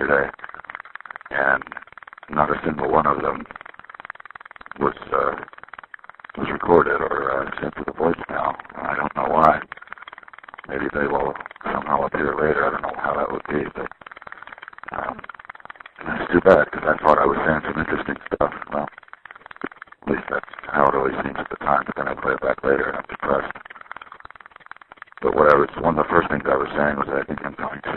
yesterday, and not a single one of them was recorded or sent to the voicemail. I don't know why. Maybe they will somehow appear later. I don't know how that would be, but it's too bad because I thought I was saying some interesting stuff. Well, at least that's how it always seems at the time, but then I play it back later and I'm depressed. But one of the first things I was saying was that I think I'm going to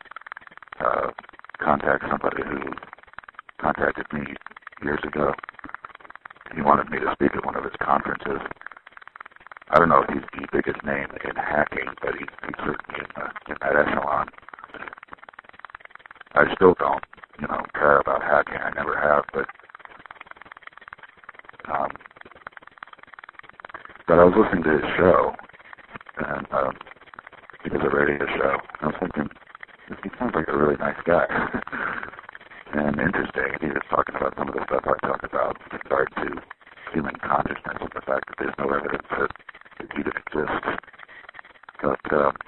contact somebody who contacted me years ago. He wanted me to speak at one of his conferences. I don't know if he's the biggest name in hacking, but he's certainly in that echelon. I still don't, care about hacking. I never have, but I was listening to his show, and he was a radio show. I was thinking, he sounds like a really nice guy and interesting. He was talking about some of the stuff I talk about with regard to human consciousness and the fact that there's no evidence that it even exists. But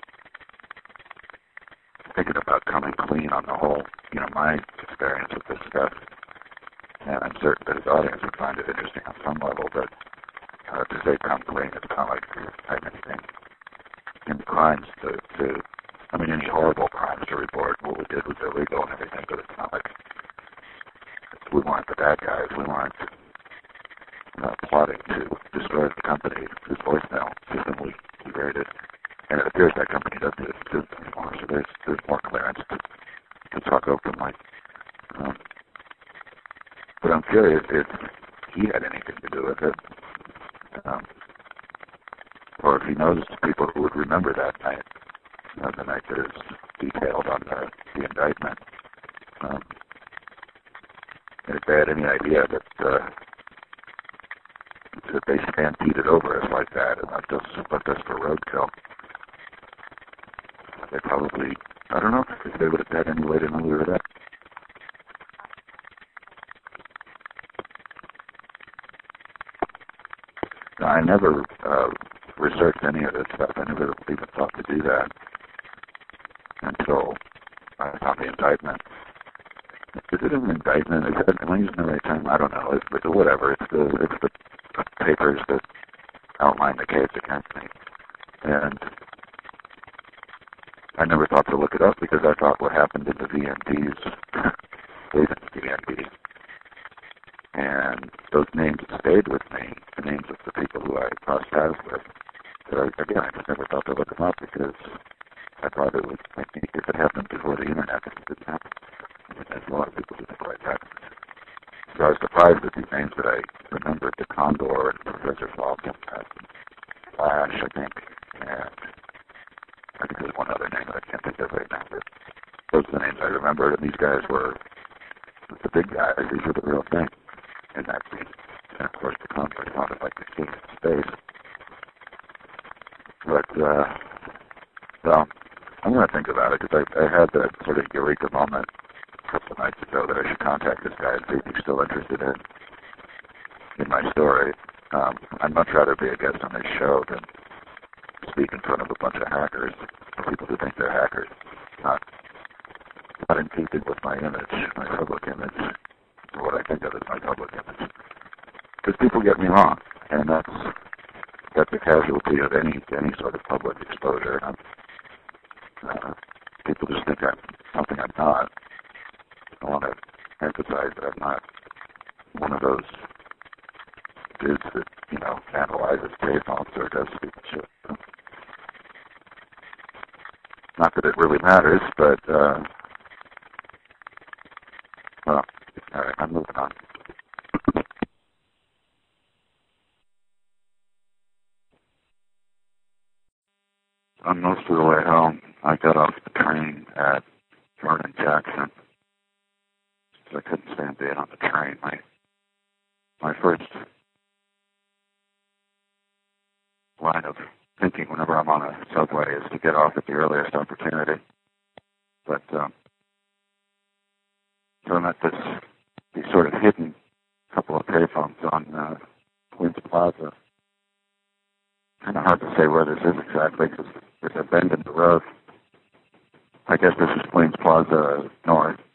thinking about coming clean on the whole, my experience with this stuff, and I'm certain that his audience would find it interesting on some level, but to say come clean, it's not like I have anything in crimes any horrible crimes to report. What we did was illegal and everything, but it's not like we weren't the bad guys. We weren't plotting to destroy the company whose voicemail system we created. And it appears that company doesn't exist anymore, so there's more clearance to talk openly. But I'm curious if he had anything to do with it, or if he knows people who would remember that night, the night that is detailed on the indictment. And if they had any idea that they stampeded over us like that and left us for roadkill, they probably, I don't know if they would have had any way to know we were there. Now, I never researched any of this stuff. I never even thought to do that until I saw the indictment. Is it an indictment? Am I using the right term? I don't know. It's whatever. It's the papers that outline the case against me. And I never thought to look it up because I thought what happened in the VNDs stayed in the VNDs. And those names stayed with me, the names of the people who I crossed paths with. But again, I just never thought to look them up because I thought it was, if it happened before the internet, it didn't happen. As a lot of people didn't quite happen. So I was surprised at these names that I remembered, the Condor and Professor Falcon and Flash, I think, and I think there's one other name that I can't think of right now, but those are the names I remembered, and these guys were the big guys. These were the real thing in that scene. And of course, the Condor sounded like the king of space. But, well, I'm going to think about it because I had that sort of eureka moment a couple of nights ago that I should contact this guy and see if he's still interested in my story. I'd much rather be a guest on this show than speak in front of a bunch of hackers, or people who think they're hackers. Not in keeping with my image, my public image, or what I think of as my public image. Because people get me wrong, and that's a casualty of any sort of public exposure. People just think I'm something I'm not. I want to emphasize that I'm not one of those dudes that, analyzes payphones or does stupid shit. Not that it really matters, but, well, all right, I'm moving on. On most of the way home, I got off the train at Vernon Jackson. So I couldn't stand being on the train. My first line of thinking whenever I'm on a subway is to get off at the earliest opportunity. But so I'm at these sort of hidden couple of payphones on Queens Plaza. Kind of hard to say where this is exactly because there's a bend in the road. I guess this is Queens Plaza North.